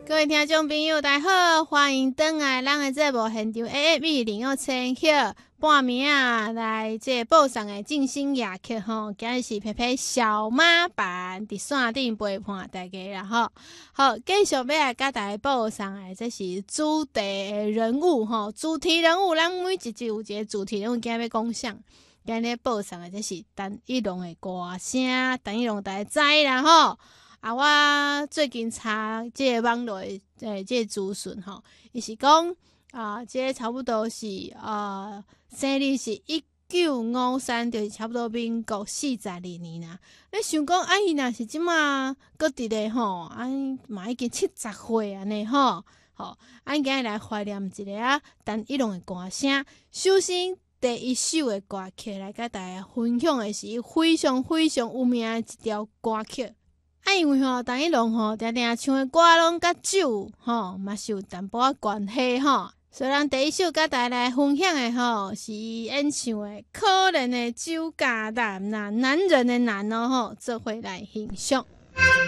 各位听众朋友，大家好，欢迎登来咱的节目现场 AFM 06千赫半暝啊，来这报上的静心夜曲吼，今日是皮皮小妈版伫线顶陪伴大家啦吼。好，继续要来甲大家报上的，这是主题人物吼，主题人物，咱每一集有一个主题人物，今日要讲啥？今日报上的这是陈奕龙的歌声，陈奕龙大家知啦吼。啊，我最近查这个网络的这个资讯吼，伊是讲这个差不多是生日是1953，就是差不多民国42年啦。你想讲伊若是即马搁伫咧吼，嘛已经70岁安尼吼，吼，今日来怀念一下陈奕龙的歌声。首先第一首的歌曲来甲大家分享的是非常非常有名的一条歌曲。因为陈奕龙常常唱的歌拢甲酒嘛是有淡薄仔关系吼，所以咱第一首甲大家来分享的是演唱的《可怜的酒家男》男人的男做伙来欣赏。